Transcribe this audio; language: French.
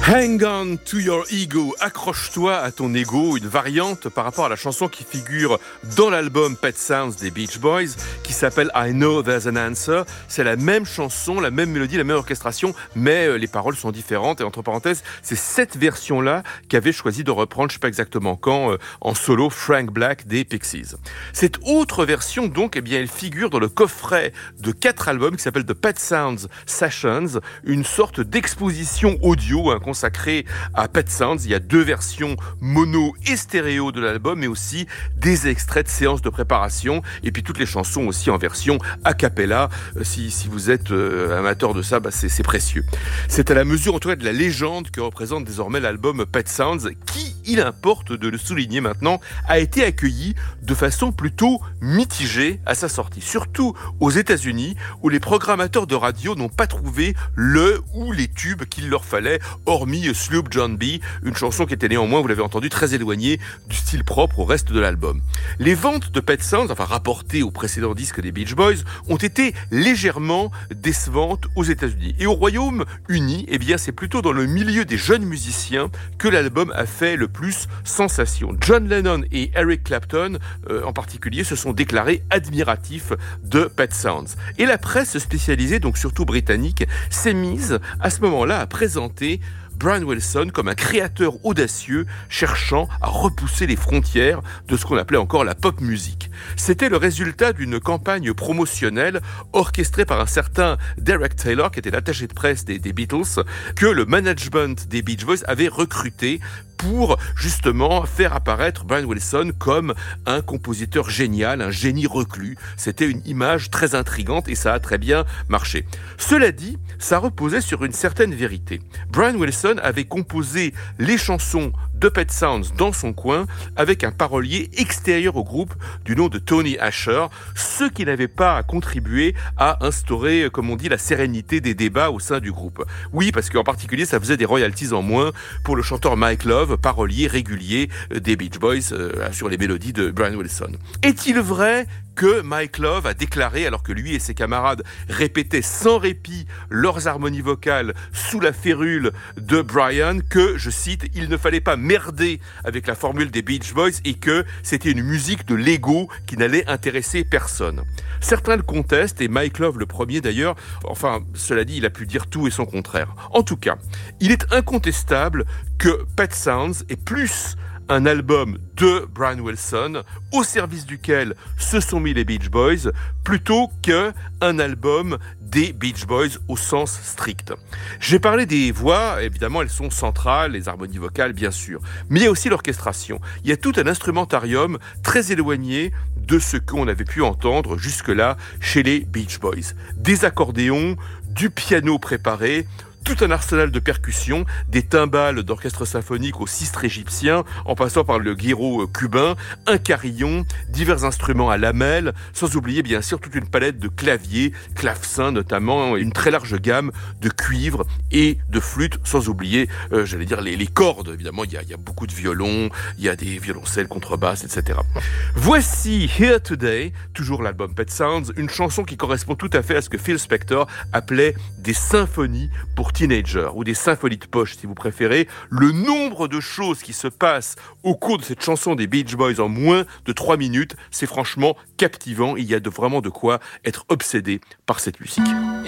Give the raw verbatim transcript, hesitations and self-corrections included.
Hang on to your ego, accroche-toi à ton ego, une variante par rapport à la chanson qui figure dans l'album Pet Sounds des Beach Boys, qui s'appelle I Know There's an Answer. C'est la même chanson, la même mélodie, la même orchestration, mais les paroles sont différentes. Et entre parenthèses, c'est cette version-là qu'avait choisi de reprendre, je ne sais pas exactement quand, en solo, Frank Black des Pixies. Cette autre version, donc, eh bien, elle figure dans le coffret de quatre albums qui s'appelle The Pet Sounds Sessions, une sorte d'exposition audio, hein, consacré à Pet Sounds. Il y a deux versions mono et stéréo de l'album, mais aussi des extraits de séances de préparation, et puis toutes les chansons aussi en version a cappella. Si, si vous êtes euh, amateur de ça, bah c'est, c'est précieux. C'est à la mesure, en tout cas, de la légende que représente désormais l'album Pet Sounds, qui, il importe de le souligner maintenant, a été accueilli de façon plutôt mitigée à sa sortie. Surtout aux États-Unis, où les programmateurs de radio n'ont pas trouvé le ou les tubes qu'il leur fallait, hormis Sloop John B, une chanson qui était néanmoins, vous l'avez entendu, très éloignée du style propre au reste de l'album. Les ventes de Pet Sounds, enfin rapportées au précédent disque des Beach Boys, ont été légèrement décevantes aux États-Unis. Et au Royaume-Uni, eh bien, c'est plutôt dans le milieu des jeunes musiciens que l'album a fait le plus sensation. John Lennon et Eric Clapton, euh, en particulier, se sont déclarés admiratifs de Pet Sounds. Et la presse spécialisée, donc surtout britannique, s'est mise à ce moment-là à présenter Brian Wilson comme un créateur audacieux cherchant à repousser les frontières de ce qu'on appelait encore la pop music. C'était le résultat d'une campagne promotionnelle orchestrée par un certain Derek Taylor, qui était l'attaché de presse des, des Beatles, que le management des Beach Boys avait recruté pour justement faire apparaître Brian Wilson comme un compositeur génial, un génie reclus. C'était une image très intrigante et ça a très bien marché. Cela dit, ça reposait sur une certaine vérité. Brian Wilson avait composé les chansons de Pet Sounds dans son coin avec un parolier extérieur au groupe du nom de Tony Asher, ce qui n'avait pas contribué à instaurer, comme on dit, la sérénité des débats au sein du groupe. Oui, parce qu'en particulier, ça faisait des royalties en moins pour le chanteur Mike Love, parolier régulier des Beach Boys euh, sur les mélodies de Brian Wilson. Est-il vrai que Mike Love a déclaré, alors que lui et ses camarades répétaient sans répit leurs harmonies vocales sous la férule de Brian, que, je cite, il ne fallait pas merder avec la formule des Beach Boys et que c'était une musique de l'ego qui n'allait intéresser personne. Certains le contestent, et Mike Love le premier d'ailleurs. Enfin, cela dit, il a pu dire tout et son contraire. En tout cas, il est incontestable que Pet Sounds est plus un album de Brian Wilson, au service duquel se sont mis les Beach Boys, plutôt qu'un album des Beach Boys au sens strict. J'ai parlé des voix, évidemment elles sont centrales, les harmonies vocales bien sûr, mais il y a aussi l'orchestration. Il y a tout un instrumentarium très éloigné de ce qu'on avait pu entendre jusque-là chez les Beach Boys. Des accordéons, du piano préparé, tout un arsenal de percussions, des timbales d'orchestre symphonique au sistre égyptien, en passant par le guiro cubain, un carillon, divers instruments à lamelles, sans oublier bien sûr toute une palette de claviers, clavecins notamment, une très large gamme de cuivres et de flûtes, sans oublier, euh, j'allais dire, les, les cordes. Évidemment, il y, a, il y a beaucoup de violons, il y a des violoncelles, contrebasses, et cetera. Voici Here Today, toujours l'album Pet Sounds, une chanson qui correspond tout à fait à ce que Phil Spector appelait des symphonies pour teenager, ou des symphonies de poche si vous préférez. Le nombre de choses qui se passent au cours de cette chanson des Beach Boys en moins de trois minutes, c'est franchement captivant. Il y a de, vraiment de quoi être obsédé par cette musique.